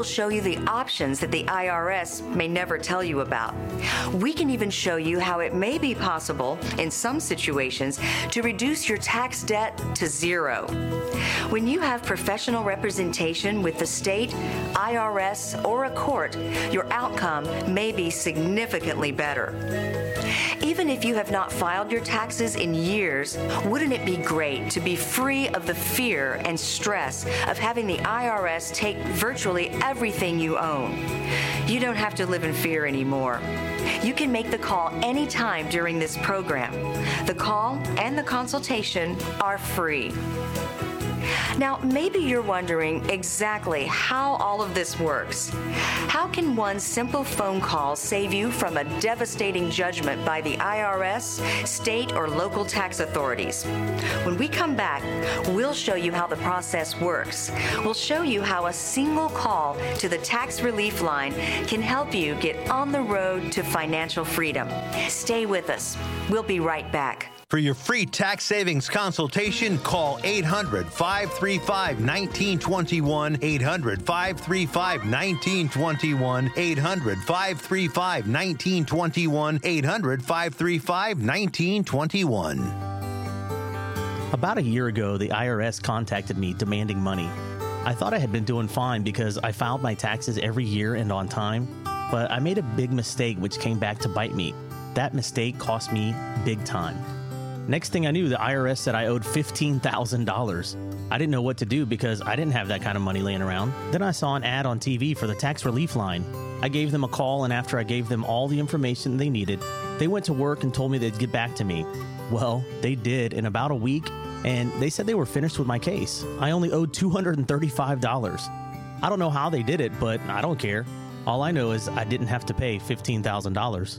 show you the options that the IRS may never tell you about. We can even show you how it may be possible, in some situations, to reduce your tax debt to zero. When you have professional representation with the state, IRS, or a court, your outcome may be significantly better. Even if you have not filed your taxes in years, wouldn't it be great to be free of the fear and stress of having the IRS take virtually everything you own? You don't have to live in fear anymore. You can make the call anytime during this program. The call and the consultation are free. Now, maybe you're wondering exactly how all of this works. How can one simple phone call save you from a devastating judgment by the IRS, state, or local tax authorities? When we come back, we'll show you how the process works. We'll show you how a single call to the tax relief line can help you get on the road to financial freedom. Stay with us. We'll be right back. For your free tax savings consultation, call 800-535-1921, 800-535-1921, 800-535-1921, 800-535-1921. About a year ago, the IRS contacted me demanding money. I thought I had been doing fine because I filed my taxes every year and on time, but I made a big mistake which came back to bite me. That mistake cost me big time. Next thing I knew, the IRS said I owed $15,000. I didn't know what to do because I didn't have that kind of money laying around. Then I saw an ad on TV for the tax relief line. I gave them a call, and after I gave them all the information they needed, they went to work and told me they'd get back to me. Well, they did in about a week, and they said they were finished with my case. I only owed $235. I don't know how they did it, but I don't care. All I know is I didn't have to pay $15,000.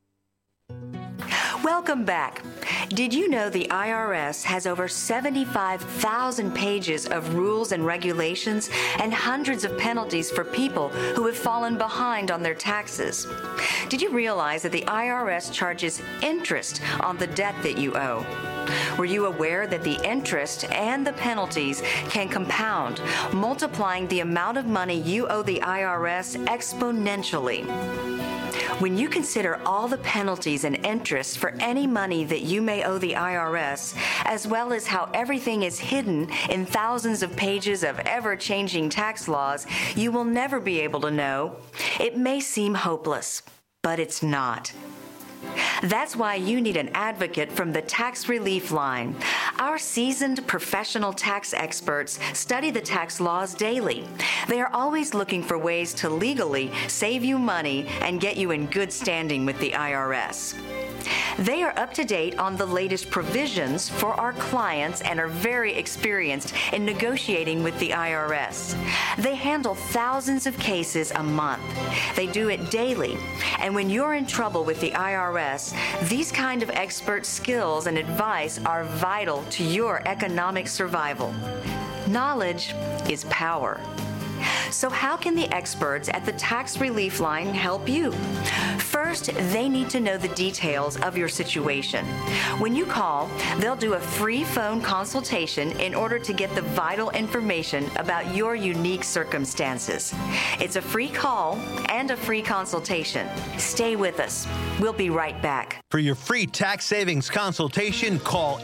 Welcome back. Did you know the IRS has over 75,000 pages of rules and regulations and hundreds of penalties for people who have fallen behind on their taxes? Did you realize that the IRS charges interest on the debt that you owe? Were you aware that the interest and the penalties can compound, multiplying the amount of money you owe the IRS exponentially? When you consider all the penalties and interest for any money that you may owe the IRS, as well as how everything is hidden in thousands of pages of ever-changing tax laws, you will never be able to know. It may seem hopeless, but it's not. That's why you need an advocate from the Tax Relief Line. Our seasoned professional tax experts study the tax laws daily. They are always looking for ways to legally save you money and get you in good standing with the IRS. They are up to date on the latest provisions for our clients and are very experienced in negotiating with the IRS. They handle thousands of cases a month. They do it daily. And when you're in trouble with the IRS, these kind of expert skills and advice are vital to your economic survival. Knowledge is power. So how can the experts at the Tax Relief Line help you? First, they need to know the details of your situation. When you call, they'll do a free phone consultation in order to get the vital information about your unique circumstances. It's a free call and a free consultation. Stay with us. We'll be right back. For your free tax savings consultation, call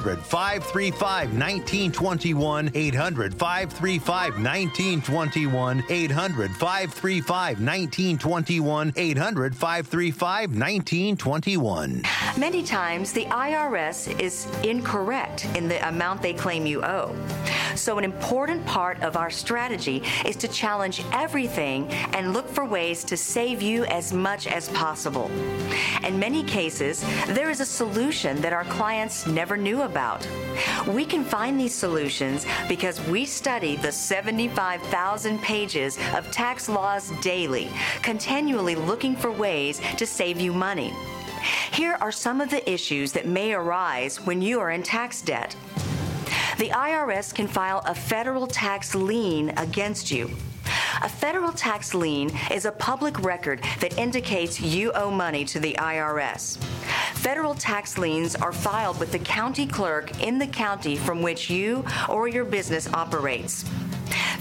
800-535-1921, 800-535-1921, 800-535-1921, 800-535-1921. Many times, the IRS is incorrect in the amount they claim you owe. So an important part of our strategy is to challenge everything and look for ways to save you as much as possible. In many cases, there is a solution that our clients never knew about. We can find these solutions because we study the 75,000 pages of tax laws daily, continually looking for ways to save you money. Here are some of the issues that may arise when you are in tax debt. The IRS can file a federal tax lien against you. A federal tax lien is a public record that indicates you owe money to the IRS. Federal tax liens are filed with the county clerk in the county from which you or your business operates.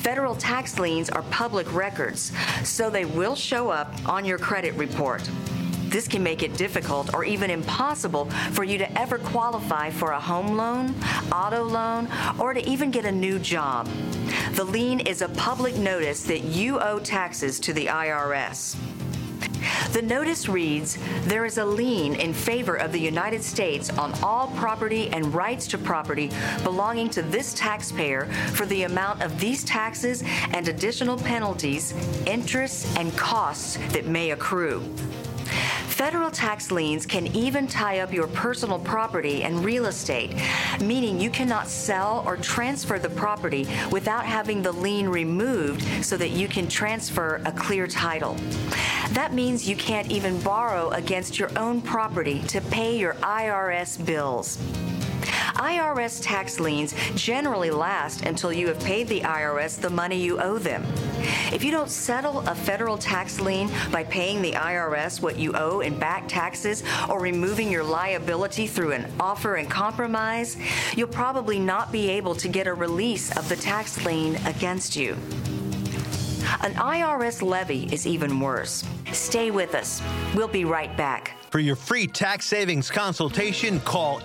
Federal tax liens are public records, so they will show up on your credit report. This can make it difficult or even impossible for you to ever qualify for a home loan, auto loan, or to even get a new job. The lien is a public notice that you owe taxes to the IRS. The notice reads, "There is a lien in favor of the United States on all property and rights to property belonging to this taxpayer for the amount of these taxes and additional penalties, interests, and costs that may accrue." Federal tax liens can even tie up your personal property and real estate, meaning you cannot sell or transfer the property without having the lien removed so that you can transfer a clear title. That means you can't even borrow against your own property to pay your IRS bills. IRS tax liens generally last until you have paid the IRS the money you owe them. If you don't settle a federal tax lien by paying the IRS what you owe in back taxes or removing your liability through an offer and compromise, you'll probably not be able to get a release of the tax lien against you. An IRS levy is even worse. Stay with us. We'll be right back. For your free tax savings consultation, call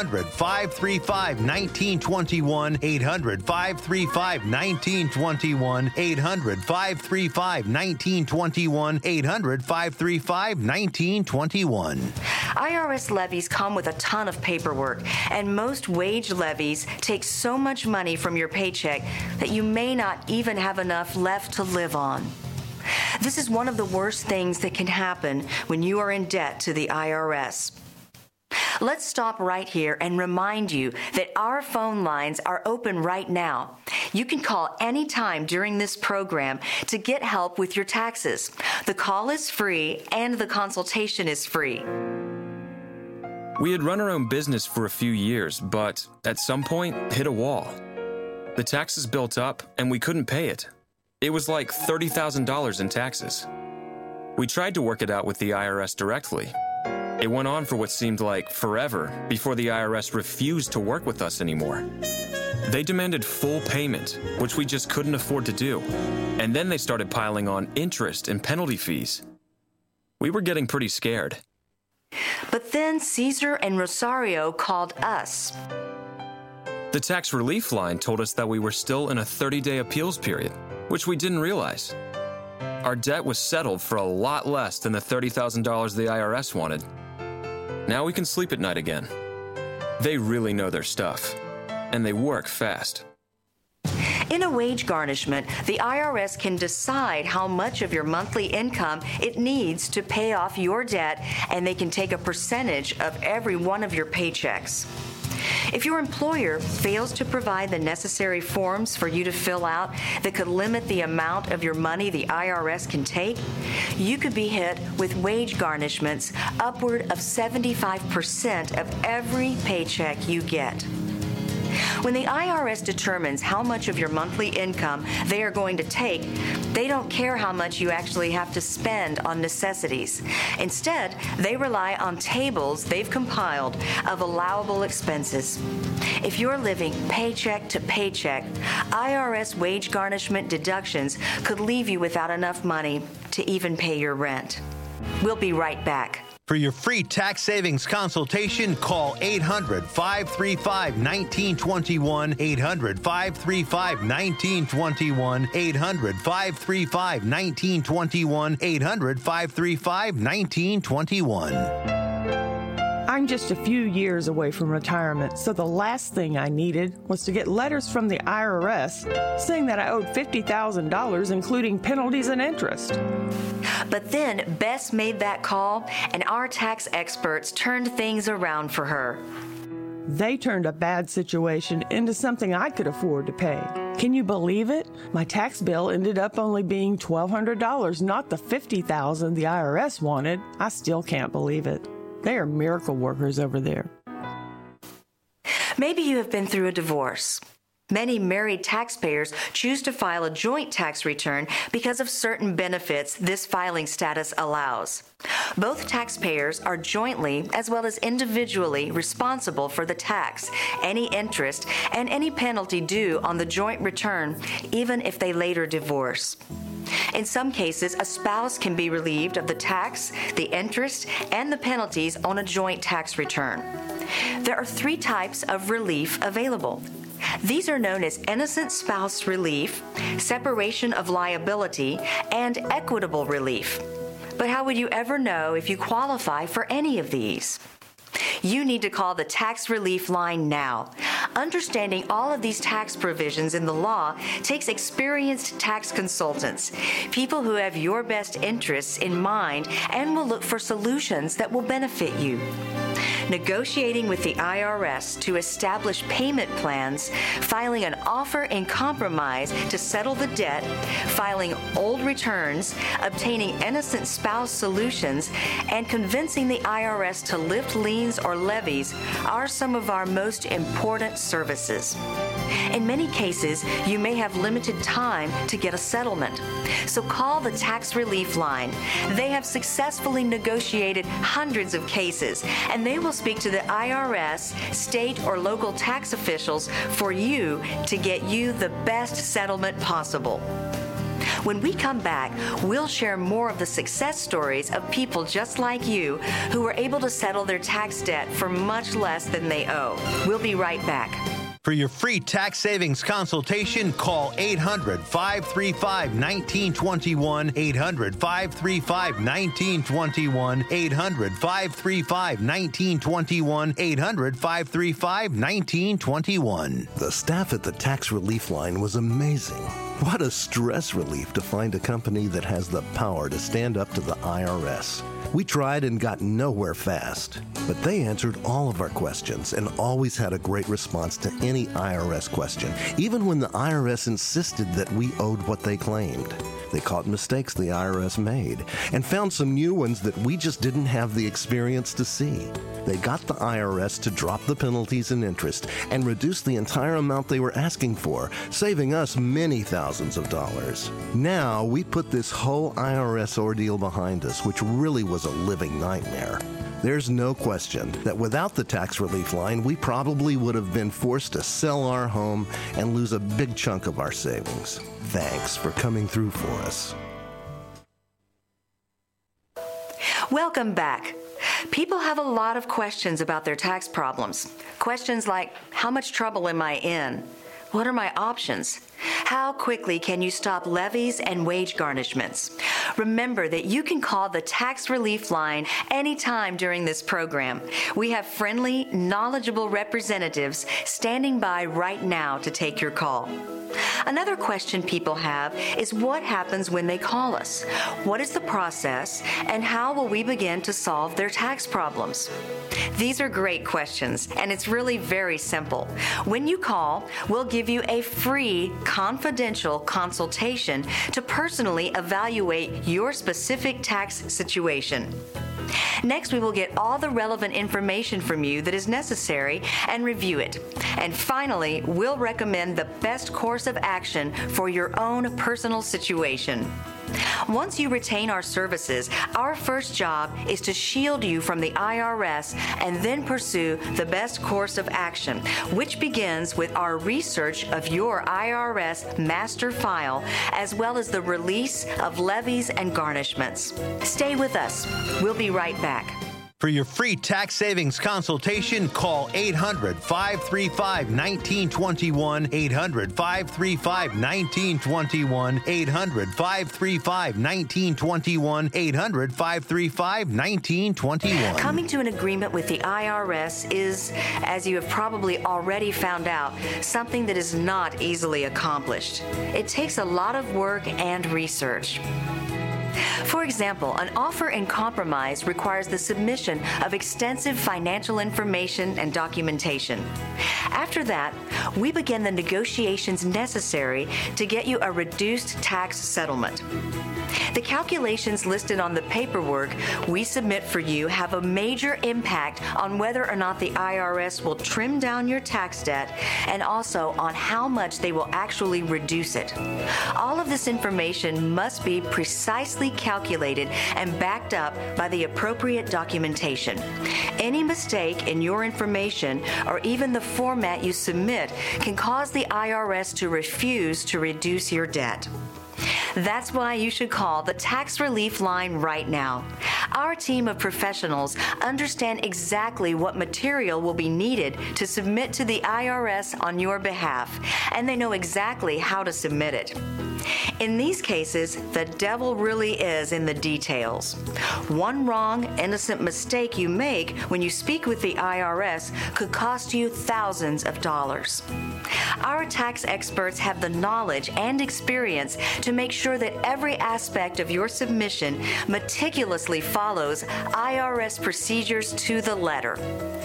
800-535-1921, 800-535-1921, 800-535-1921, 800-535-1921. IRS levies come with a ton of paperwork, and most wage levies take so much money from your paycheck that you may not even have enough left to live on. This is one of the worst things that can happen when you are in debt to the IRS. Let's stop right here and remind you that our phone lines are open right now. You can call anytime during this program to get help with your taxes. The call is free and the consultation is free. We had run our own business for a few years, but at some point hit a wall. The taxes built up and we couldn't pay it. It was like $30,000 in taxes. We tried to work it out with the IRS directly. It went on for what seemed like forever before the IRS refused to work with us anymore. They demanded full payment, which we just couldn't afford to do. And then they started piling on interest and penalty fees. We were getting pretty scared. But then Caesar and Rosario called us. The tax relief line told us that we were still in a 30-day appeals period, which we didn't realize. Our debt was settled for a lot less than the $30,000 the IRS wanted. Now we can sleep at night again. They really know their stuff, and they work fast. In a wage garnishment, the IRS can decide how much of your monthly income it needs to pay off your debt, and they can take a percentage of every one of your paychecks. If your employer fails to provide the necessary forms for you to fill out that could limit the amount of your money the IRS can take, you could be hit with wage garnishments upward of 75% of every paycheck you get. When the IRS determines how much of your monthly income they are going to take, they don't care how much you actually have to spend on necessities. Instead, they rely on tables they've compiled of allowable expenses. If you're living paycheck to paycheck, IRS wage garnishment deductions could leave you without enough money to even pay your rent. We'll be right back. For your free tax savings consultation, call 800-535-1921, 800-535-1921, 800-535-1921, 800-535-1921. I'm just a few years away from retirement, so the last thing I needed was to get letters from the IRS saying that I owed $50,000, including penalties and interest. But then Bess made that call, and our tax experts turned things around for her. They turned a bad situation into something I could afford to pay. Can you believe it? My tax bill ended up only being $1,200, not the $50,000 the IRS wanted. I still can't believe it. They are miracle workers over there. Maybe you have been through a divorce. Many married taxpayers choose to file a joint tax return because of certain benefits this filing status allows. Both taxpayers are jointly as well as individually responsible for the tax, any interest, and any penalty due on the joint return, even if they later divorce. In some cases, a spouse can be relieved of the tax, the interest, and the penalties on a joint tax return. There are 3 types of relief available. These are known as innocent spouse relief, separation of liability, and equitable relief. But how would you ever know if you qualify for any of these? You need to call the tax relief line now. Understanding all of these tax provisions in the law takes experienced tax consultants, people who have your best interests in mind and will look for solutions that will benefit you. Negotiating with the IRS to establish payment plans, filing an offer in compromise to settle the debt, filing old returns, obtaining innocent spouse solutions, and convincing the IRS to lift liens or levies are some of our most important services. In many cases, you may have limited time to get a settlement. So call the Tax Relief Line. They have successfully negotiated hundreds of cases, and they will speak to the IRS, state, or local tax officials for you to get you the best settlement possible. When we come back, we'll share more of the success stories of people just like you who were able to settle their tax debt for much less than they owe. We'll be right back. For your free tax savings consultation, call 800-535-1921, 800-535-1921, 800-535-1921, 800-535-1921. The staff at the Tax Relief Line was amazing. What a stress relief to find a company that has the power to stand up to the IRS. We tried and got nowhere fast, but they answered all of our questions and always had a great response to any IRS question, even when the IRS insisted that we owed what they claimed. They caught mistakes the IRS made and found some new ones that we just didn't have the experience to see. They got the IRS to drop the penalties and interest and reduce the entire amount they were asking for, saving us many thousands of dollars. Now we put this whole IRS ordeal behind us, which really was a living nightmare. There's no question that without the Tax Relief Line, we probably would have been forced to sell our home and lose a big chunk of our savings. Thanks for coming through for us. Welcome back. People have a lot of questions about their tax problems. Questions like, how much trouble am I in? What are my options? How quickly can you stop levies and wage garnishments? Remember that you can call the Tax Relief Line anytime during this program. We have friendly, knowledgeable representatives standing by right now to take your call. Another question people have is what happens when they call us? What is the process, and how will we begin to solve their tax problems? These are great questions, and it's really very simple. When you call, we'll give you a free, confidential consultation to personally evaluate your specific tax situation. Next, we will get all the relevant information from you that is necessary and review it. And finally, we'll recommend the best course of action for your own personal situation. Once you retain our services, our first job is to shield you from the IRS and then pursue the best course of action, which begins with our research of your IRS master file, as well as the release of levies and garnishments. Stay with us. We'll be right back. For your free tax savings consultation, call 800-535-1921, 800-535-1921, 800-535-1921, 800-535-1921. Coming to an agreement with the IRS is, as you have probably already found out, something that is not easily accomplished. It takes a lot of work and research. For example, an offer in compromise requires the submission of extensive financial information and documentation. After that, we begin the negotiations necessary to get you a reduced tax settlement. The calculations listed on the paperwork we submit for you have a major impact on whether or not the IRS will trim down your tax debt and also on how much they will actually reduce it. All of this information must be precisely calculated and backed up by the appropriate documentation. Any mistake in your information or even the format you submit can cause the IRS to refuse to reduce your debt. That's why you should call the Tax Relief Line right now. Our team of professionals understand exactly what material will be needed to submit to the IRS on your behalf, and they know exactly how to submit it. In these cases, the devil really is in the details. One wrong, innocent mistake you make when you speak with the IRS could cost you thousands of dollars. Our tax experts have the knowledge and experience to make sure that every aspect of your submission meticulously follows IRS procedures to the letter.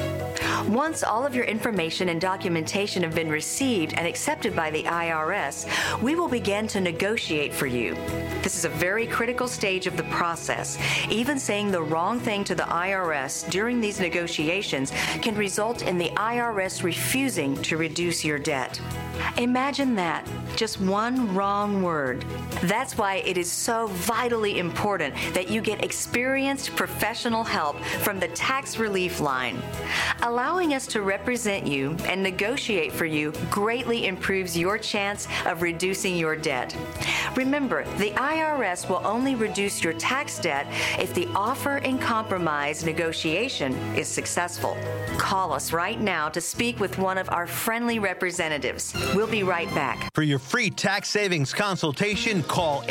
Once all of your information and documentation have been received and accepted by the IRS, we will begin to negotiate for you. This is a very critical stage of the process. Even saying the wrong thing to the IRS during these negotiations can result in the IRS refusing to reduce your debt. Imagine that, just one wrong word. That's why it is so vitally important that you get experienced professional help from the Tax Relief Line. Allowing us to represent you and negotiate for you greatly improves your chance of reducing your debt. Remember, the IRS will only reduce your tax debt if the offer in compromise negotiation is successful. Call us right now to speak with one of our friendly representatives. We'll be right back. For your free tax savings consultation, call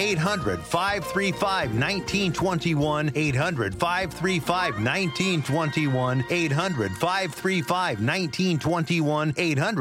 800-535-1921, 800-535-1921, 800-535-1921,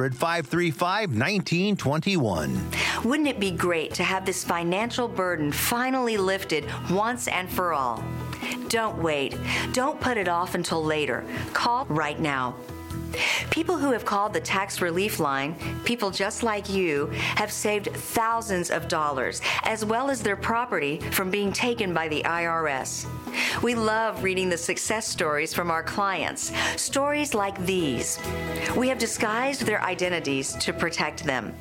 800-535-1921. Wouldn't it be great to have this financial burden finally lifted once and for all? Don't wait. Don't put it off until later. Call right now. People who have called the Tax Relief Line, people just like you, have saved thousands of dollars, as well as their property from being taken by the IRS. We love reading the success stories from our clients, stories like these. We have disguised their identities to protect them.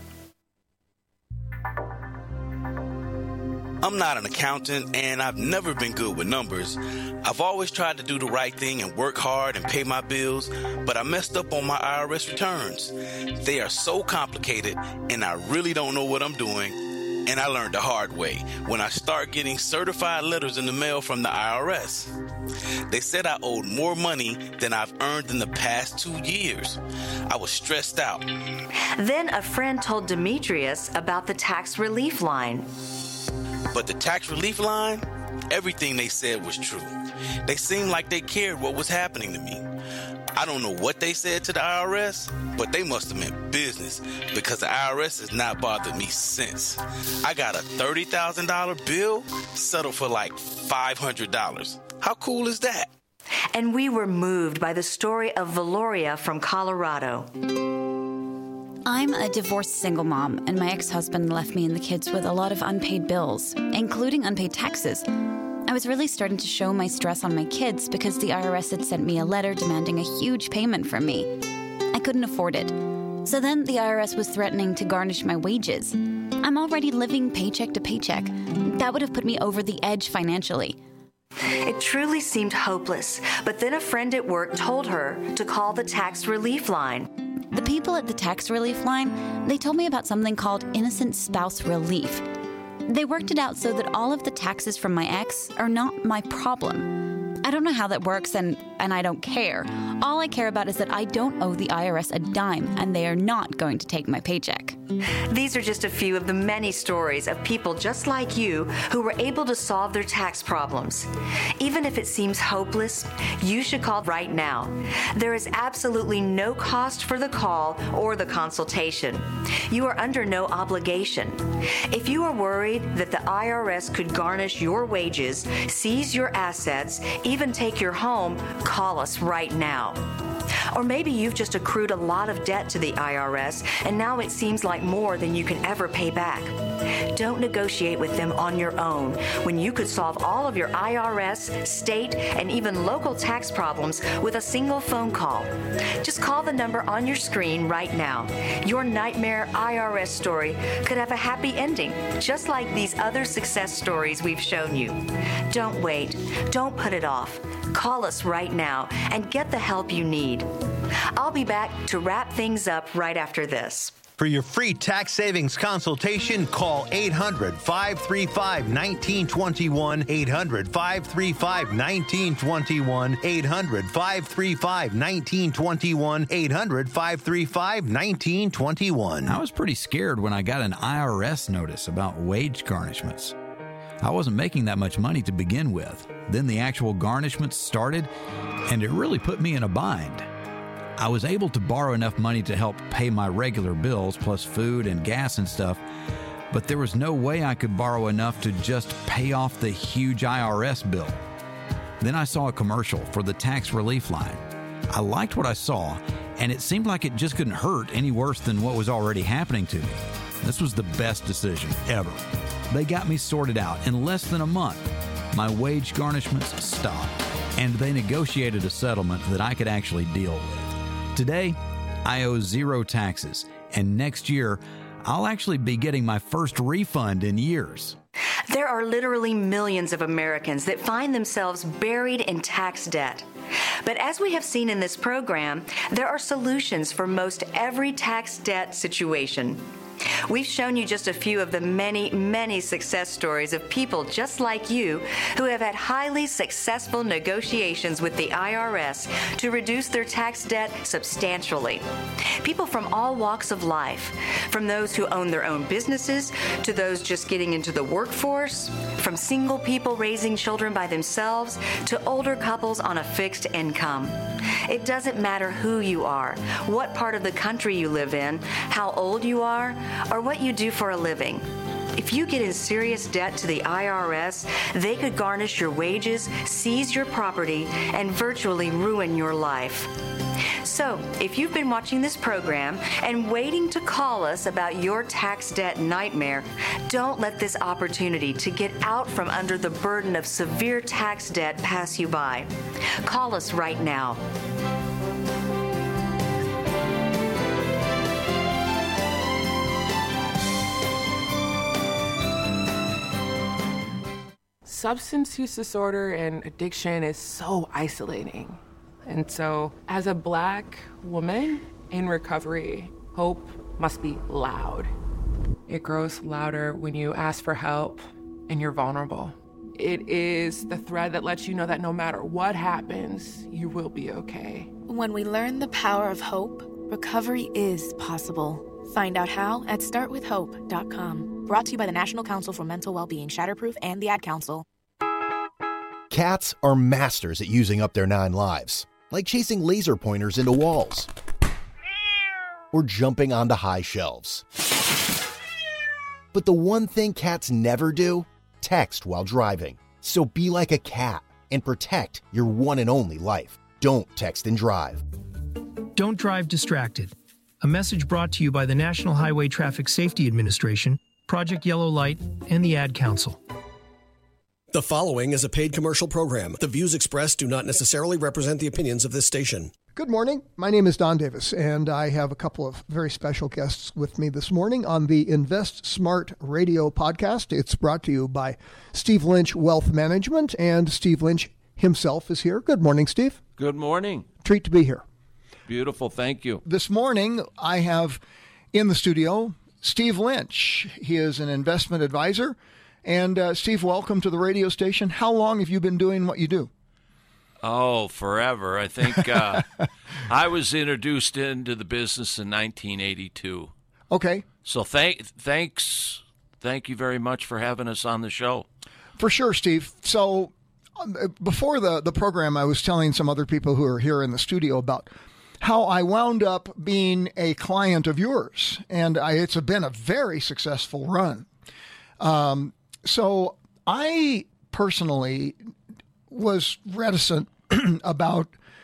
I'm not an accountant, and I've never been good with numbers. I've always tried to do the right thing and work hard and pay my bills, but I messed up on my IRS returns. They are so complicated, and I really don't know what I'm doing, and I learned the hard way when I start getting certified letters in the mail from the IRS. They said I owed more money than I've earned in the past 2 years. I was stressed out. Then a friend told Demetrius about the Tax Relief Line. But the Tax Relief Line, everything they said was true. They seemed like they cared what was happening to me. I don't know what they said to the IRS, but they must have meant business because the IRS has not bothered me since. I got a $30,000 bill settled for like $500. How cool is that? And we were moved by the story of Valoria from Colorado. I'm a divorced single mom, and my ex-husband left me and the kids with a lot of unpaid bills, including unpaid taxes. I was really starting to show my stress on my kids because the IRS had sent me a letter demanding a huge payment from me. I couldn't afford it. So then the IRS was threatening to garnish my wages. I'm already living paycheck to paycheck. That would have put me over the edge financially. It truly seemed hopeless, but then a friend at work told her to call the Tax Relief Line. The people at the Tax Relief Line, they told me about something called Innocent Spouse Relief. They worked it out so that all of the taxes from my ex are not my problem. I don't know how that works, and I don't care. All I care about is that I don't owe the IRS a dime, and they are not going to take my paycheck. These are just a few of the many stories of people just like you who were able to solve their tax problems. Even if it seems hopeless, you should call right now. There is absolutely no cost for the call or the consultation. You are under no obligation. If you are worried that the IRS could garnish your wages, seize your assets, even take your home, call us right now. Or maybe you've just accrued a lot of debt to the IRS, and now it seems like more than you can ever pay back. Don't negotiate with them on your own when you could solve all of your IRS, state, and even local tax problems with a single phone call. Just call the number on your screen right now. Your nightmare IRS story could have a happy ending, just like these other success stories we've shown you. Don't wait. Don't put it off. Call us right now and get the help you need. I'll be back to wrap things up right after this. For your free tax savings consultation, call 800-535-1921, 800-535-1921, 800-535-1921, 800-535-1921. I was pretty scared when I got an IRS notice about wage garnishments. I wasn't making that much money to begin with. Then the actual garnishments started, and it really put me in a bind. I was able to borrow enough money to help pay my regular bills, plus food and gas and stuff, but there was no way I could borrow enough to just pay off the huge IRS bill. Then I saw a commercial for the tax relief line. I liked what I saw, and it seemed like it just couldn't hurt any worse than what was already happening to me. This was the best decision ever. They got me sorted out in less than a month. My wage garnishments stopped, and they negotiated a settlement that I could actually deal with. Today, I owe zero taxes, and next year, I'll actually be getting my first refund in years. There are literally millions of Americans that find themselves buried in tax debt. But as we have seen in this program, there are solutions for most every tax debt situation. We've shown you just a few of the many, many success stories of people just like you who have had highly successful negotiations with the IRS to reduce their tax debt substantially. People from all walks of life, from those who own their own businesses to those just getting into the workforce, from single people raising children by themselves to older couples on a fixed income. It doesn't matter who you are, what part of the country you live in, how old you are, or what you do for a living. If you get in serious debt to the IRS, they could garnish your wages, seize your property, and virtually ruin your life. So, if you've been watching this program and waiting to call us about your tax debt nightmare, don't let this opportunity to get out from under the burden of severe tax debt pass you by. Call us right now. Substance use disorder and addiction is so isolating. And so, as a Black woman in recovery, hope must be loud. It grows louder when you ask for help and you're vulnerable. It is the thread that lets you know that no matter what happens, you will be okay. When we learn the power of hope, recovery is possible. Find out how at startwithhope.com. Brought to you by the National Council for Mental Wellbeing, Shatterproof, and the Ad Council. Cats are masters at using up their 9 lives, like chasing laser pointers into walls or jumping onto high shelves. But the one thing cats never do? Text while driving. So be like a cat and protect your one and only life. Don't text and drive. Don't drive distracted. A message brought to you by the National Highway Traffic Safety Administration, Project Yellow Light, and the Ad Council. The following is a paid commercial program. The views expressed do not necessarily represent the opinions of this station. Good morning. My name is Don Davis, and I have a couple of very special guests with me this morning on the Invest Smart Radio podcast. It's brought to you by Steve Lynch Wealth Management, and Steve Lynch himself is here. Good morning, Steve. Good morning. Treat to be here. Beautiful. Thank you. This morning, I have in the studio Steve Lynch. He is an investment advisor. And Steve, welcome to the radio station. How long have you been doing what you do? Oh, forever. I think I was introduced into the business in 1982. Okay. So thanks. Thank you very much for having us on the show. For sure, Steve. So before the program, I was telling some other people who are here in the studio about how I wound up being a client of yours, and it's been a very successful run. So I personally was reticent about,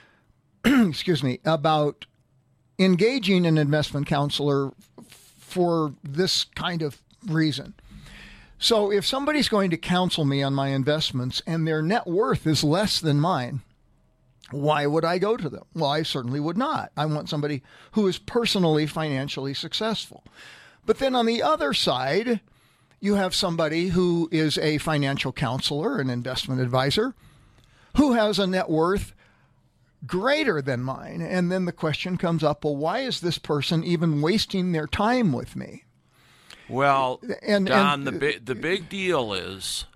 about engaging an investment counselor for this kind of reason. So if somebody's going to counsel me on my investments and their net worth is less than mine, why would I go to them? Well, I certainly would not. I want somebody who is personally financially successful. But then on the other side, you have somebody who is a financial counselor, an investment advisor, who has a net worth greater than mine. And then the question comes up, well, why is this person even wasting their time with me? Well, Don, the big deal is,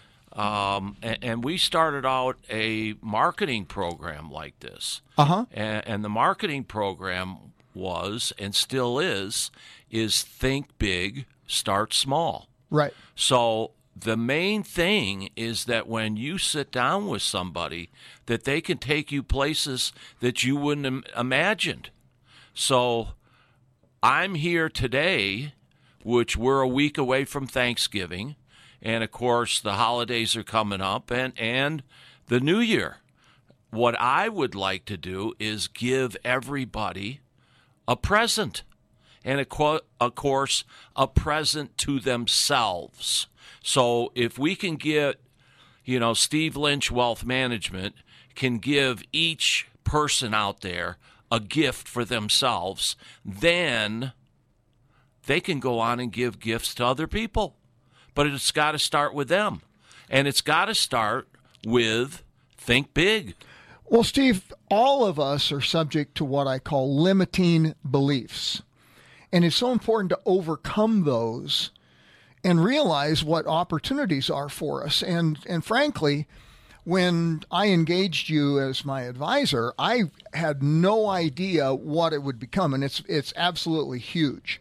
and we started out a marketing program like this. Uh-huh. And the marketing program was, and still is think big, start small. Right. So the main thing is that when you sit down with somebody, that they can take you places that you wouldn't have imagined. So I'm here today, which we're a week away from Thanksgiving, and of course the holidays are coming up, and the New Year. What I would like to do is give everybody a present, and of course a present to themselves. So if we can get, Steve Lynch Wealth Management can give each person out there a gift for themselves, then they can go on and give gifts to other people. But it's got to start with them. And it's got to start with think big. Well, Steve, all of us are subject to what I call limiting beliefs. And it's so important to overcome those and realize what opportunities are for us. And frankly, when I engaged you as my advisor, I had no idea what it would become. And it's absolutely huge.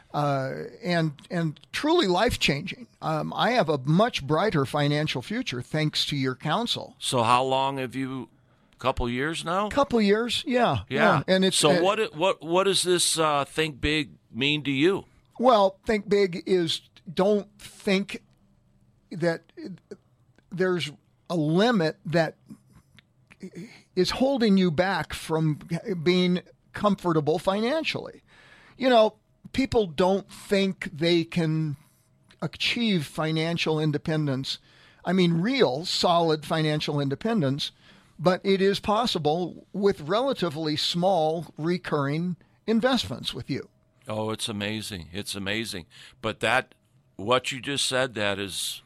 And truly life-changing. I have a much brighter financial future thanks to your counsel. So how long have you? A couple years now? Couple years, yeah. And it's so what does this think big mean to you? Well, think big is don't think that there's a limit that is holding you back from being comfortable financially. People don't think they can achieve financial independence. I mean, real, solid financial independence, but it is possible with relatively small recurring investments with you. Oh, it's amazing. It's amazing. But what you just said, that is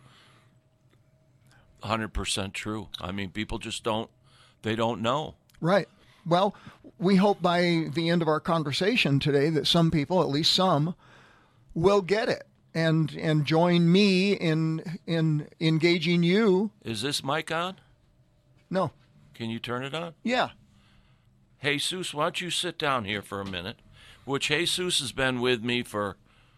100% true. I mean, people just don't know. Right. Well, we hope by the end of our conversation today that some people, at least some, will get it and join me in engaging you. Is this mic on? No. Can you turn it on? Yeah. Jesus, why don't you sit down here for a minute? Which Jesus has been with me for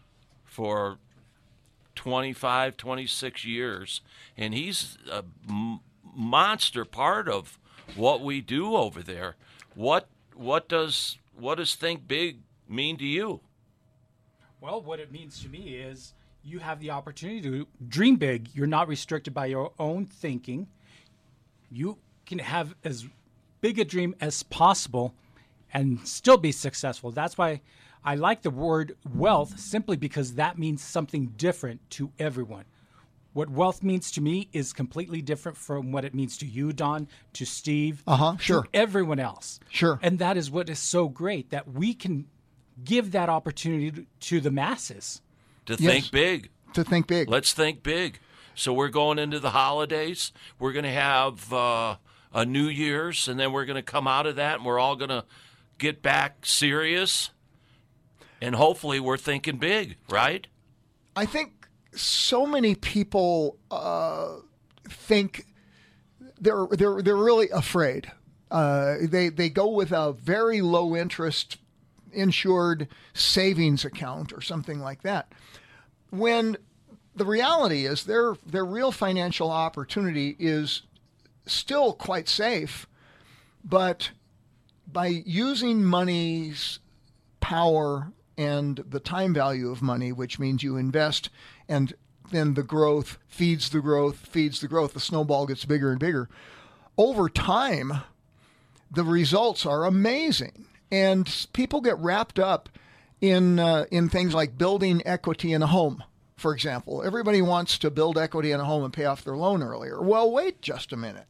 25, 26 years, and he's a monster part of what we do over there. What does think big mean to you? Well, what it means to me is you have the opportunity to dream big. You're not restricted by your own thinking. You can have as big a dream as possible and still be successful. That's why I like the word wealth, simply because that means something different to everyone. What wealth means to me is completely different from what it means to you, Don, to Steve, sure. to everyone else. Sure. And that is what is so great, that we can give that opportunity to the masses. To think big. To think big. Let's think big. So we're going into the holidays. We're going to have a New Year's, and then we're going to come out of that, and we're all going to get back serious. And hopefully we're thinking big, right? I think so many people think they're really afraid. They go with a very low interest insured savings account or something like that, when the reality is their real financial opportunity is still quite safe, but by using money's power and the time value of money, which means you invest and then the growth feeds the growth, feeds the growth, the snowball gets bigger and bigger. Over time, the results are amazing. And people get wrapped up in things like building equity in a home, for example. Everybody wants to build equity in a home and pay off their loan earlier. Well, wait just a minute.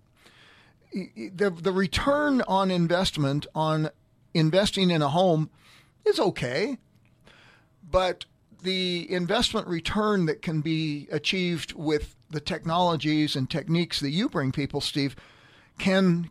The return on investment on investing in a home is okay, but the investment return that can be achieved with the technologies and techniques that you bring people, Steve, can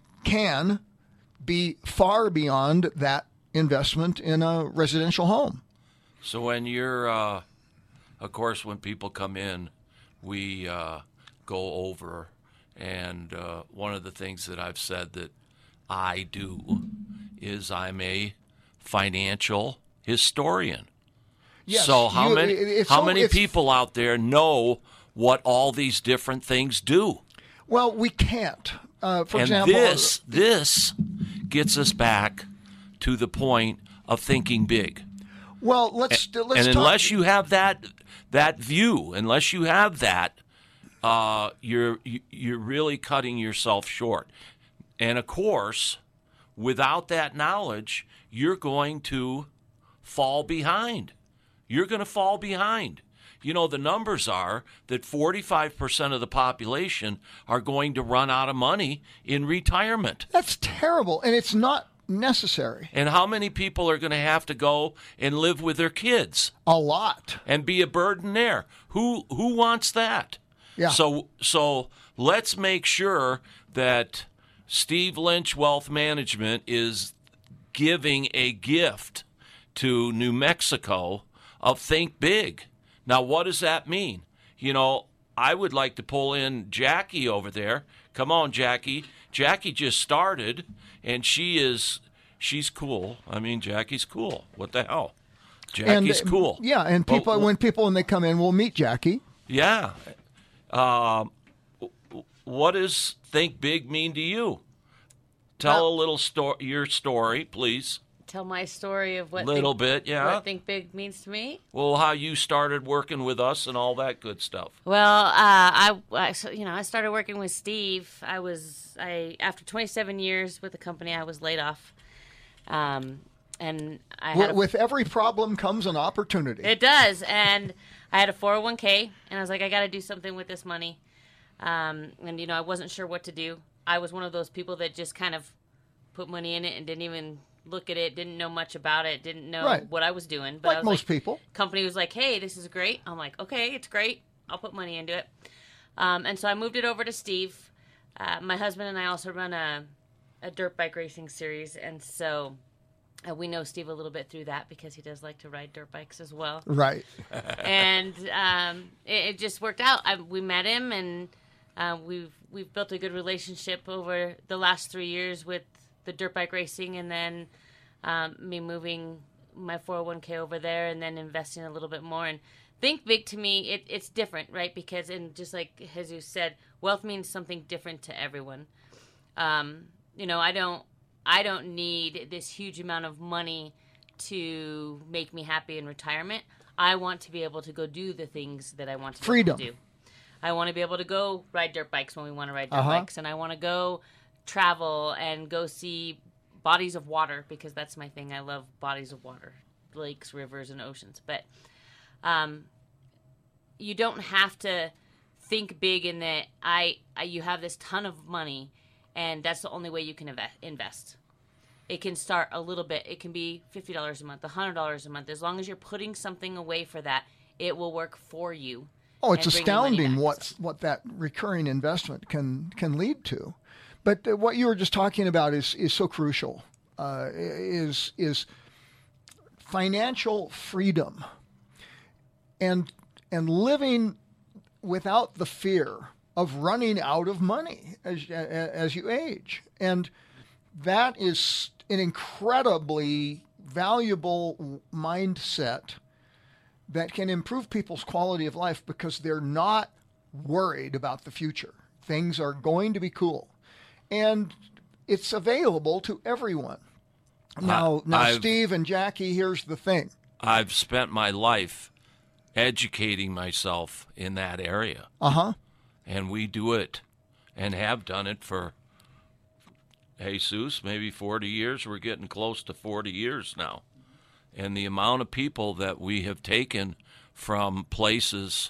be far beyond that investment in a residential home. So when you're, of course, when people come in, we go over, and one of the things that I've said that I do is I'm a financial historian. Yes, so how many people out there know what all these different things do? Well, we can't. For and example, this gets us back to the point of thinking big. Well, let's and talk. Unless you have that view, unless you have that, you're really cutting yourself short. And of course, without that knowledge, you're going to fall behind. You're going to fall behind. You know, the numbers are that 45% of the population are going to run out of money in retirement. That's terrible, and it's not necessary. And how many people are going to have to go and live with their kids? A lot. And be a burden there. Who wants that? Yeah. So let's make sure that Steve Lynch Wealth Management is giving a gift to New Mexico of Think Big. Now, what does that mean? You know, I would like to pull in Jackie over there. Come on, Jackie. Jackie just started, and she's cool. I mean, Jackie's cool. What the hell? Jackie's cool. Yeah, and people when they come in, we'll meet Jackie. Yeah. What does Think Big mean to you? Tell a little your story, please. Tell my story of what Little bit, yeah. What Think Big means to me. Well, how you started working with us and all that good stuff. Well, I started working with Steve. After 27 years with the company, I was laid off. And I had with every problem comes an opportunity. It does, and I had a 401k, and I was like, I got to do something with this money. And I wasn't sure what to do. I was one of those people that just kind of put money in it and didn't even look at it, didn't know much about it, didn't know what I was doing. But like I was most people. Company was like, hey, this is great. I'm like, okay, it's great. I'll put money into it. And so I moved it over to Steve. My husband and I also run a dirt bike racing series, and so we know Steve a little bit through that because he does like to ride dirt bikes as well. Right. And it just worked out. We met him, and we've built a good relationship over the last 3 years with the dirt bike racing, and then me moving my 401k over there and then investing a little bit more. And Think Big to me, it's different, right? Because, and just like Jesus said, wealth means something different to everyone. I don't need this huge amount of money to make me happy in retirement. I want to be able to go do the things that I want to be able to do. I want to be able to go ride dirt bikes when we want to ride dirt bikes, and I want to go travel and go see bodies of water because that's my thing. I love bodies of water, lakes, rivers, and oceans. But you don't have to think big in that you have this ton of money and that's the only way you can invest. It can start a little bit. It can be $50 a month, $100 a month. As long as you're putting something away for that, it will work for you. Oh, it's astounding what that recurring investment can lead to. But what you were just talking about is so crucial. Is financial freedom and living without the fear of running out of money as you age. And that is an incredibly valuable mindset that can improve people's quality of life because they're not worried about the future. Things are going to be cool. And it's available to everyone. Now, Steve and Jackie, here's the thing. I've spent my life educating myself in that area. Uh-huh. And we do it and have done it for, Jesus, maybe 40 years. We're getting close to 40 years now. And the amount of people that we have taken from places,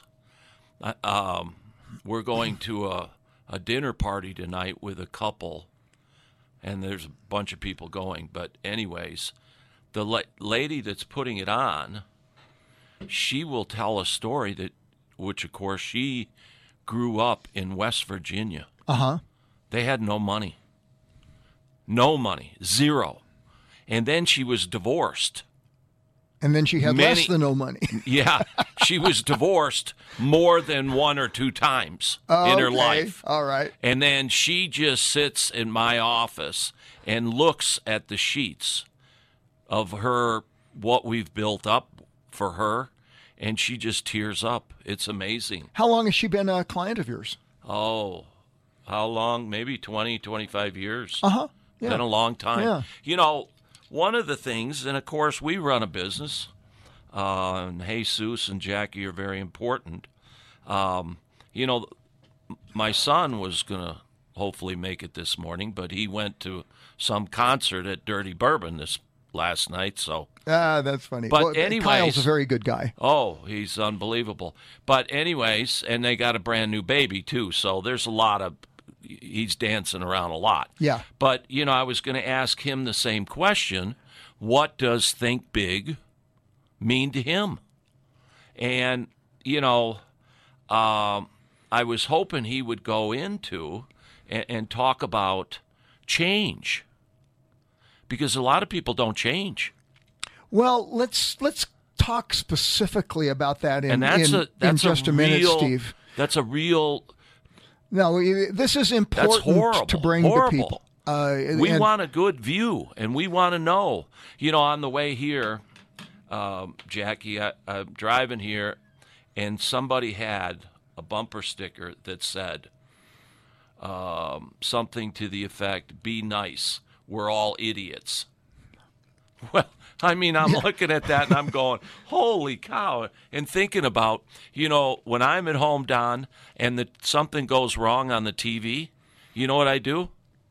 we're going to a dinner party tonight with a couple, and there's a bunch of people going. But anyways, the lady that's putting it on, she will tell a story which of course she grew up in West Virginia. Uh-huh. They had no money. No money. Zero. And then she was divorced. And then she had less than no money. Yeah. She was divorced more than 1 or 2 times in her life. All right. And then she just sits in my office and looks at the sheets of what we've built up for her, and she just tears up. It's amazing. How long has she been a client of yours? Oh, how long? Maybe 20, 25 years. Uh-huh. Yeah. Been a long time. Yeah. You know, one of the things, and of course we run a business, and Jesus and Jackie are very important. You know, my son was going to hopefully make it this morning, but he went to some concert at Dirty Bourbon last night, so... that's funny. But anyways... Kyle's a very good guy. Oh, he's unbelievable. But anyways, and they got a brand new baby, too, so there's a lot of... He's dancing around a lot. Yeah. But, you know, I was going to ask him the same question. What does think big mean to him? And, you know, I was hoping he would go into and talk about change. Because a lot of people don't change. Well, let's talk specifically about that in just a minute, Steve. That's a real... No, this is important to bring to people. We want a good view, and we want to know. You know, on the way here, Jackie, I'm driving here, and somebody had a bumper sticker that said something to the effect, "Be nice, we're all idiots." Well, I mean, I'm looking at that and I'm going, holy cow, and thinking about, you know, when I'm at home, Don, and something goes wrong on the TV, you know what I do?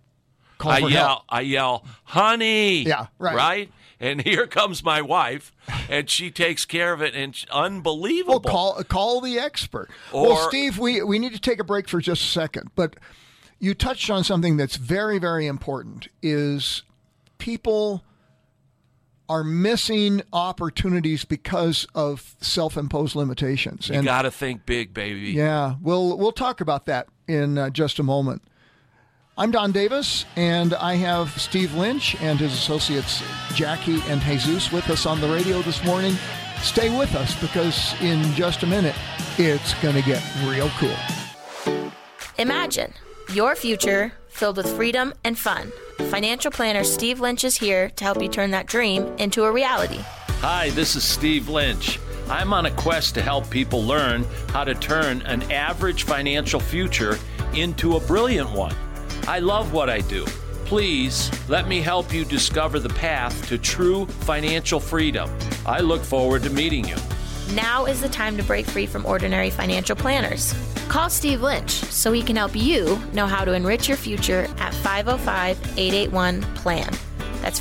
I yell, honey. Yeah, right. Right? And here comes my wife, and she takes care of it, and unbelievable. Well, call the expert. Well, Steve, we need to take a break for just a second, but you touched on something that's very, very important, is people are missing opportunities because of self-imposed limitations. You got to think big, baby. Yeah, we'll talk about that in just a moment. I'm Don Davis, and I have Steve Lynch and his associates Jackie and Jesus with us on the radio this morning. Stay with us because in just a minute, it's going to get real cool. Imagine your future filled with freedom and fun. Financial planner Steve Lynch is here to help you turn that dream into a reality. Hi, this is Steve Lynch. I'm on a quest to help people learn how to turn an average financial future into a brilliant one. I love what I do. Please let me help you discover the path to true financial freedom. I look forward to meeting you. Now is the time to break free from ordinary financial planners. Call Steve Lynch so he can help you know how to enrich your future at 505-881-PLAN. That's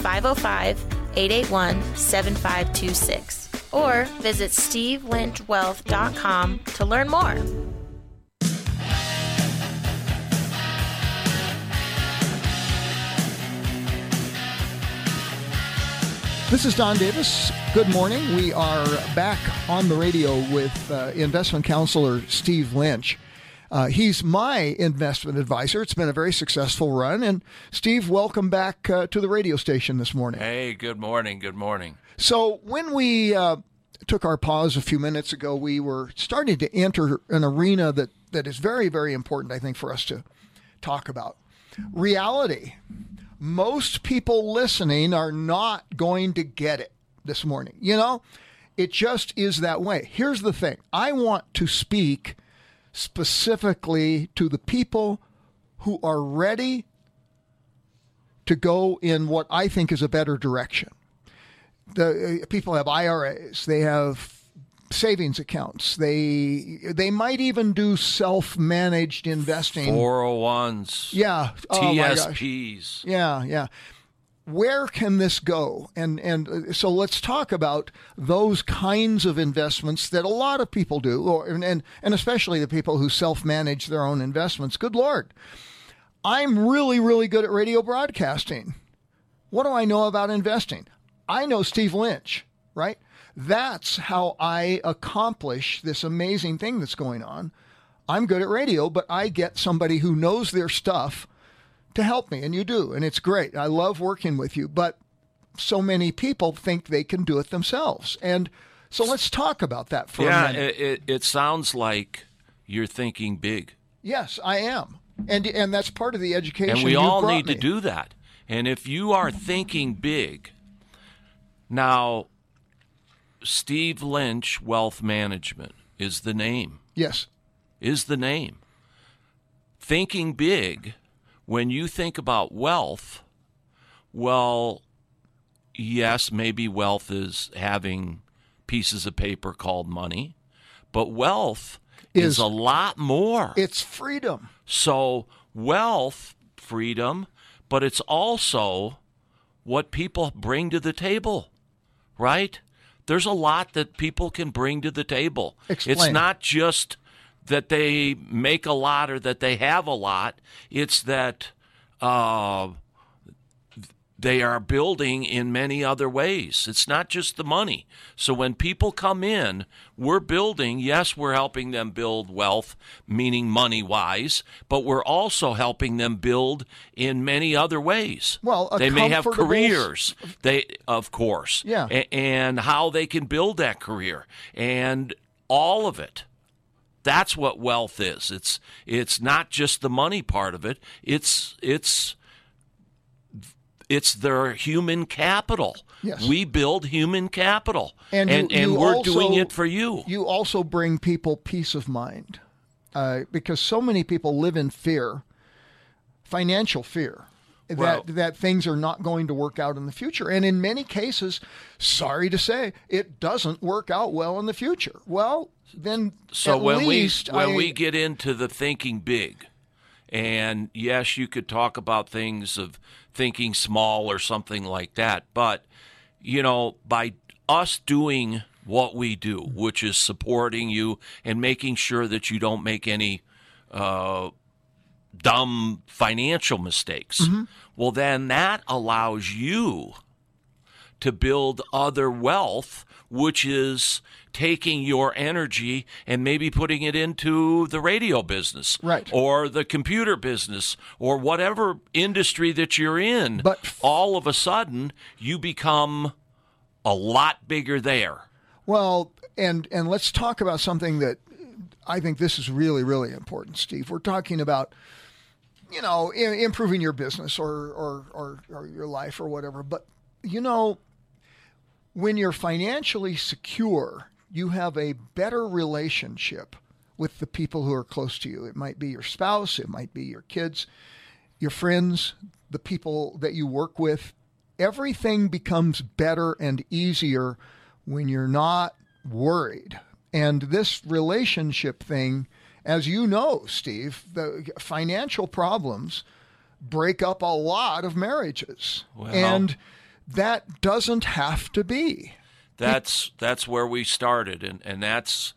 505-881-7526. Or visit stevelynchwealth.com to learn more. This is Don Davis. Good morning. We are back on the radio with investment counselor Steve Lynch. He's my investment advisor. It's been a very successful run. And Steve, welcome back to the radio station this morning. Hey, good morning. Good morning. So when we took our pause a few minutes ago, we were starting to enter an arena that is very, very important, I think, for us to talk about. Reality. Most people listening are not going to get it this morning. You know, it just is that way. Here's the thing. I want to speak specifically to the people who are ready to go in what I think is a better direction. The people have IRAs, they have savings accounts, they might even do self-managed investing. 401s. Yeah. TSPs. Yeah. Where can this go? And so let's talk about those kinds of investments that a lot of people do, and especially the people who self-manage their own investments. Good Lord. I'm really, really good at radio broadcasting. What do I know about investing? I know Steve Lynch, right? That's how I accomplish this amazing thing that's going on. I'm good at radio, but I get somebody who knows their stuff to help me, and you do, and it's great. I love working with you, but so many people think they can do it themselves. And so let's talk about that for a minute. Yeah, it sounds like you're thinking big. Yes, I am. And that's part of the education. And we all need to do that. And if you are thinking big, now, Steve Lynch Wealth Management is the name. Yes. Is the name. Thinking big, when you think about wealth, well, yes, maybe wealth is having pieces of paper called money, but wealth is a lot more. It's freedom. So wealth, freedom, but it's also what people bring to the table, right? There's a lot that people can bring to the table. Explain. It's not just that they make a lot or that they have a lot. It's that they are building in many other ways. It's not just the money. So when people come in, we're building. Yes, we're helping them build wealth, meaning money-wise, but we're also helping them build in many other ways. Well, they may have careers, of course, yeah, and how they can build that career, and all of it. That's what wealth is. It's not just the money part of it. It's their human capital. Yes. We build human capital, and you we're also, doing it for you. You also bring people peace of mind because so many people live in fear, financial fear, that things are not going to work out in the future. And in many cases, sorry to say, it doesn't work out well in the future. Well, then so at when least we get into the thinking big, and yes, you could talk about things of thinking small or something like that, but by us doing what we do, which is supporting you and making sure that you don't make any dumb financial mistakes, well, then that allows you to build other wealth, which is taking your energy and maybe putting it into the radio business, right, or the computer business, or whatever industry that you're in. But all of a sudden, you become a lot bigger there. Well, and let's talk about something that I think this is really, really important, Steve. We're talking about, improving your business or your life or whatever. But, when you're financially secure, you have a better relationship with the people who are close to you. It might be your spouse, it might be your kids, your friends, the people that you work with. Everything becomes better and easier when you're not worried. And this relationship thing, as you know, Steve, the financial problems break up a lot of marriages. Well, and that doesn't have to be. That's where we started, and that's,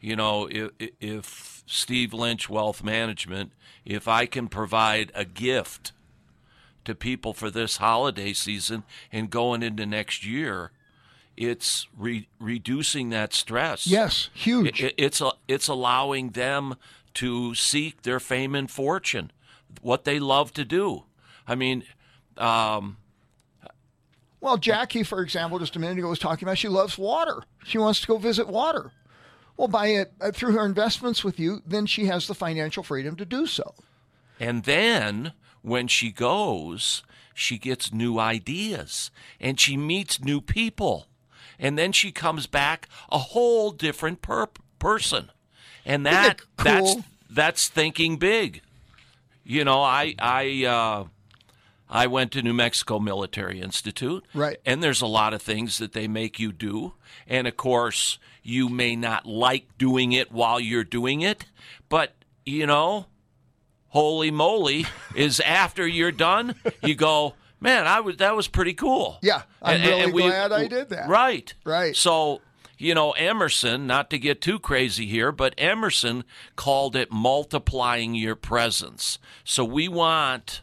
if Steve Lynch Wealth Management, if I can provide a gift to people for this holiday season and going into next year, it's reducing that stress. Yes, huge. It's allowing them to seek their fame and fortune, what they love to do. I mean, Well, Jackie, for example, just a minute ago was talking about she loves water. She wants to go visit water. Well, through her investments with you, then she has the financial freedom to do so. And then when she goes, she gets new ideas and she meets new people. And then she comes back a whole different person. And that's thinking big. You know, I went to New Mexico Military Institute. Right. And there's a lot of things that they make you do. And, of course, you may not like doing it while you're doing it. But, you know, holy moly, is after you're done, you go, man, that was pretty cool. Yeah, I'm really glad I did that. Right. Right. So, you know, Emerson, not to get too crazy here, but Emerson called it multiplying your presence. So we want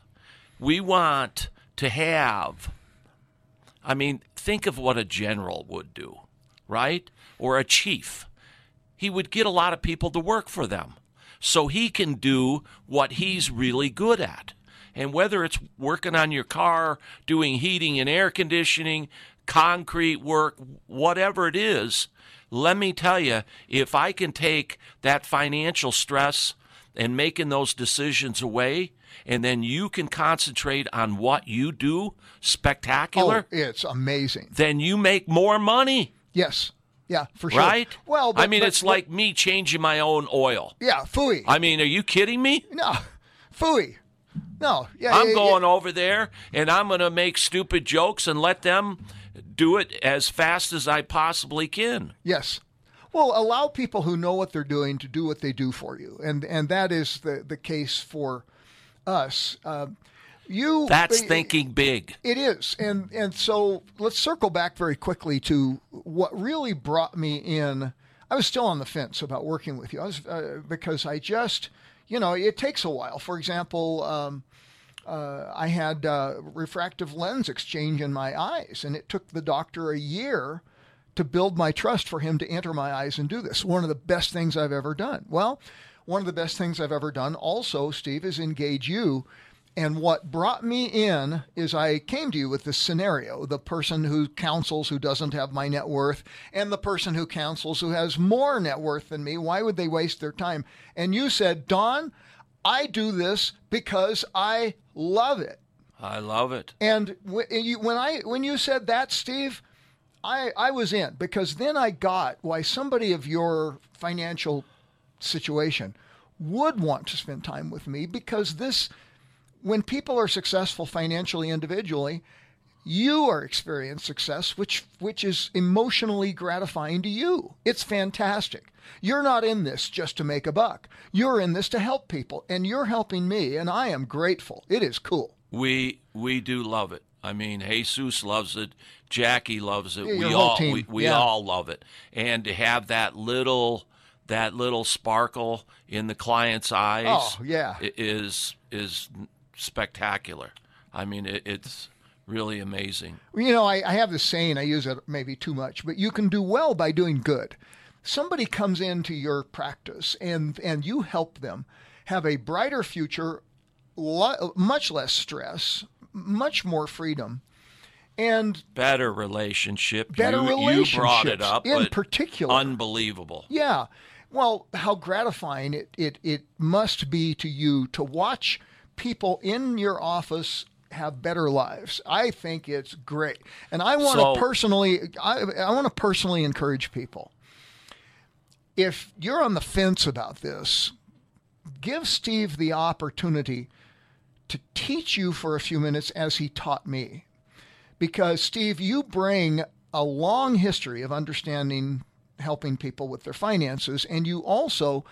to have, I mean, think of what a general would do, right? Or a chief. He would get a lot of people to work for them so he can do what he's really good at. And whether it's working on your car, doing heating and air conditioning, concrete work, whatever it is, let me tell you, if I can take that financial stress and making those decisions away, and then you can concentrate on what you do, spectacular. Oh, it's amazing. Then you make more money. Yes. Yeah, for sure. Right? Well, it's like me changing my own oil. Yeah, phooey. I mean, are you kidding me? No, phooey. No. Yeah, I'm going over there, and I'm going to make stupid jokes and let them do it as fast as I possibly can. Yes. Well, allow people who know what they're doing to do what they do for you, and that is the case for us. That's thinking big. It is, and so let's circle back very quickly to what really brought me in. I was still on the fence about working with you. I was because I just, it takes a while. For example, I had refractive lens exchange in my eyes, and it took the doctor a year to build my trust for him to enter my eyes and do this. One of the best things I've ever done. Well, one of the best things I've ever done also, Steve, is engage you. And what brought me in is I came to you with this scenario, the person who counsels who doesn't have my net worth and the person who counsels who has more net worth than me. Why would they waste their time? And you said, Don, I do this because I love it. I love it. And when you said that, Steve, I was in, because then I got why somebody of your financial situation would want to spend time with me, because when people are successful financially individually, you are experiencing success, which is emotionally gratifying to you. It's fantastic. You're not in this just to make a buck. You're in this to help people, and you're helping me, and I am grateful. It is cool. We do love it. I mean, Jesus loves it. Jackie loves it. Yeah, we all love it. And to have that little sparkle in the client's eyes is spectacular. I mean, it's really amazing. I have this saying, I use it maybe too much, but you can do well by doing good. Somebody comes into your practice and you help them have a brighter future, much less stress, much more freedom, and better relationship. You brought it up in particular. Unbelievable. Yeah. Well, how gratifying it must be to you to watch people in your office have better lives. I think it's great. And I want to personally encourage people. If you're on the fence about this, give Steve the opportunity to teach you for a few minutes as he taught me. Because, Steve, you bring a long history of understanding helping people with their finances, and you also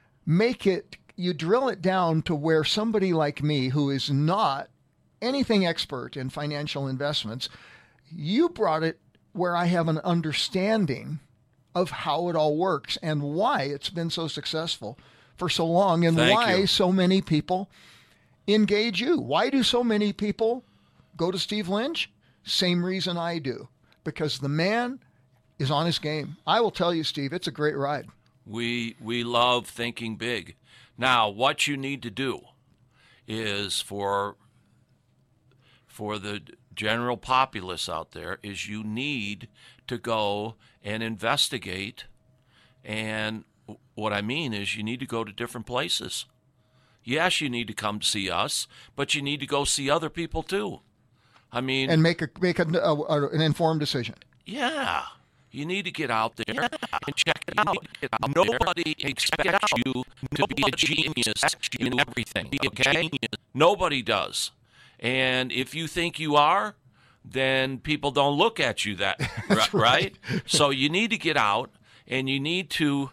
you drill it down to where somebody like me, who is not anything expert in financial investments, you brought it where I have an understanding of how it all works and why it's been so successful for so long, and why so many people engage you. Why do so many people go to Steve Lynch? Same reason I do, because the man is on his game. I will tell you, Steve, it's a great ride. We love thinking big. Now, what you need to do is for the general populace out there is you need to go and investigate. And what I mean is you need to go to different places. Yes, you need to come see us, but you need to go see other people too. I mean, and make an informed decision. Yeah. You need to get out there and check it out. Nobody expects you to be a genius in everything, okay? Nobody does. And if you think you are, then people don't look at you that, right? So you need to get out, and you need to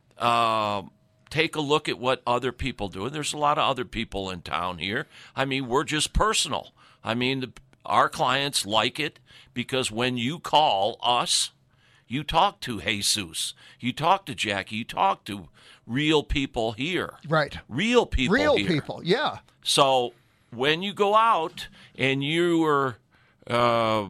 take a look at what other people do. And there's a lot of other people in town here. I mean, we're just personal. I mean, our clients like it because when you call us, you talk to Jesus, you talk to Jackie, you talk to real people here. Right. Real people Real here. people, yeah. So when you go out and you are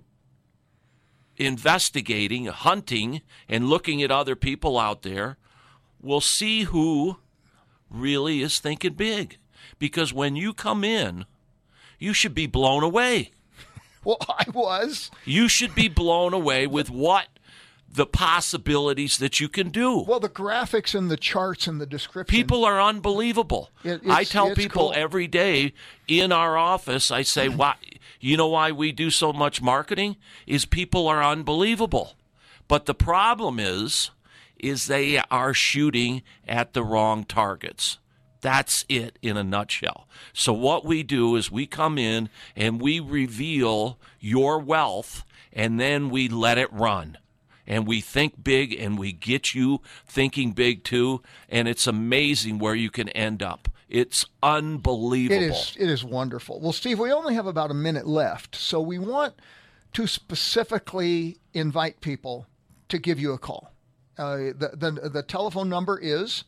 investigating, hunting, and looking at other people out there, we'll see who really is thinking big. Because when you come in, you should be blown away. Well, I was. You should be blown away with what the possibilities that you can do. Well, the graphics and the charts and the description. People are unbelievable. I tell people every day in our office, I say, why? You know why we do so much marketing? Is people are unbelievable. But the problem is they are shooting at the wrong targets. That's it in a nutshell. So what we do is we come in and we reveal your wealth, and then we let it run. And we think big, and we get you thinking big too, and it's amazing where you can end up. It's unbelievable. It is wonderful. Well, Steve, we only have about a minute left, so we want to specifically invite people to give you a call. The telephone number is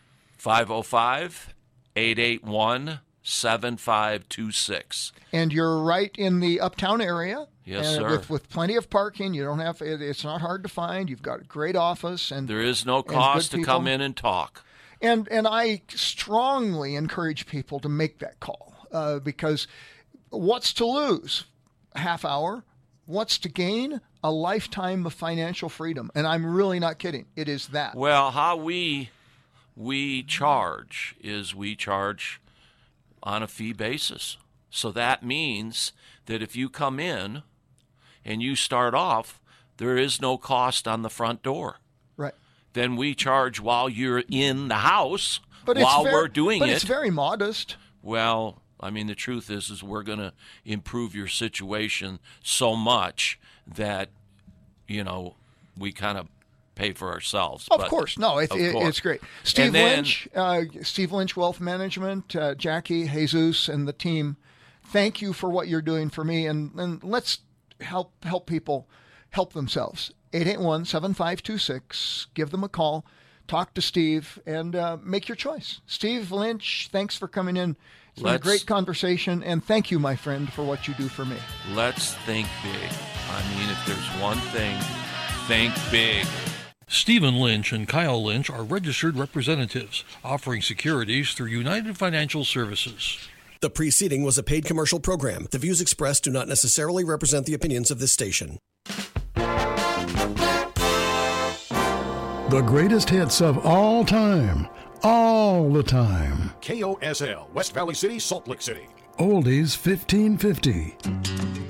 505-881-7526. And you're right in the uptown area. Yes, sir. With plenty of parking. You don't have. It's not hard to find. You've got a great office, and there is no cost to come in and talk. And I strongly encourage people to make that call because what's to lose? A half hour. What's to gain? A lifetime of financial freedom. And I'm really not kidding. It is that. Well, how we charge is we charge on a fee basis. So that means that if you come in and you start off, there is no cost on the front door. Right. Then we charge while you're in the house while we're doing it. But it's very modest. Well, I mean, the truth is we're going to improve your situation so much that, you know, we kind of pay for ourselves. Of course. No, it's great. Steve Lynch, Wealth Management, Jackie, Jesus, and the team, thank you for what you're doing for me. And let's help people help themselves. 881-7526. Give them a call. Talk to Steve and make your choice. Steve Lynch, thanks for coming in. It's been a great conversation, and thank you, my friend, for what you do for me. Let's think big. I mean, if there's one thing, think big. Stephen Lynch and Kyle Lynch are registered representatives offering securities through United Financial Services. The preceding was a paid commercial program. The views expressed do not necessarily represent the opinions of this station. The greatest hits of all time, all the time. KOSL, West Valley City, Salt Lake City. Oldies 1550.